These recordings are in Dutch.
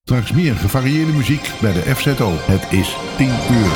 Straks meer gevarieerde muziek bij de FZO. Het is 10 uur.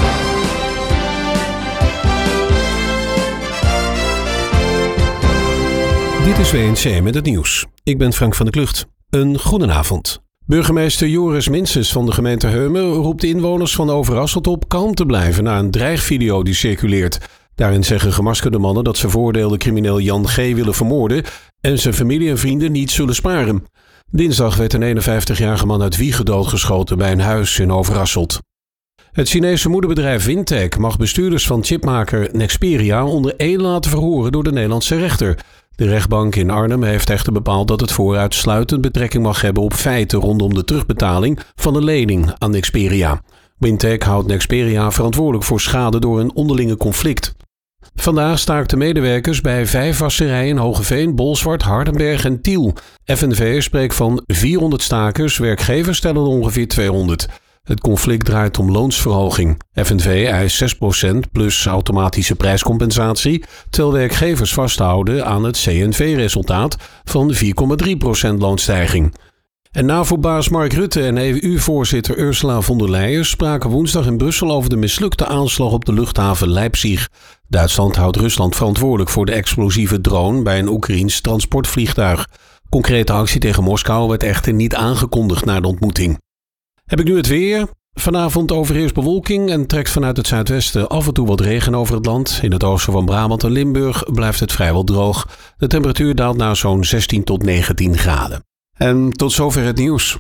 Dit is WNC met het nieuws. Ik ben Frank van der Klucht. Een goedenavond. Burgemeester Joris Minstens van de gemeente Heumen roept de inwoners van Overasselt op kalm te blijven na een dreigvideo die circuleert. Daarin zeggen gemaskerde mannen dat ze veroordeelde crimineel Jan G. willen vermoorden en zijn familie en vrienden niet zullen sparen. Dinsdag werd een 51-jarige man uit Wijchen doodgeschoten bij een huis in Overasselt. Het Chinese moederbedrijf Wintec mag bestuurders van chipmaker Nexperia onder één laten verhoren door de Nederlandse rechter. De rechtbank in Arnhem heeft echter bepaald dat het vooruitsluitend betrekking mag hebben op feiten rondom de terugbetaling van een lening aan Nexperia. Wintec houdt Nexperia verantwoordelijk voor schade door een onderlinge conflict. Vandaag staakten medewerkers bij 5 wasserijen in Hogeveen, Bolsward, Hardenberg en Tiel. FNV spreekt van 400 stakers, werkgevers stellen ongeveer 200. Het conflict draait om loonsverhoging. FNV eist 6% plus automatische prijscompensatie, terwijl werkgevers vasthouden aan het CNV-resultaat van 4,3% loonstijging. En NAVO-baas Mark Rutte en EU-voorzitter Ursula von der Leyen spraken woensdag in Brussel over de mislukte aanslag op de luchthaven Leipzig. Duitsland houdt Rusland verantwoordelijk voor de explosieve drone bij een Oekraïens transportvliegtuig. Concrete actie tegen Moskou werd echter niet aangekondigd na de ontmoeting. Heb ik nu het weer. Vanavond overheerst bewolking en trekt vanuit het zuidwesten af en toe wat regen over het land. In het oosten van Brabant en Limburg blijft het vrijwel droog. De temperatuur daalt naar zo'n 16 tot 19 graden. En tot zover het nieuws.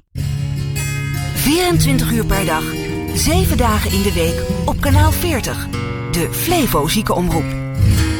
24 uur per dag, 7 dagen in de week op kanaal 40. De Flevo Ziekenomroep.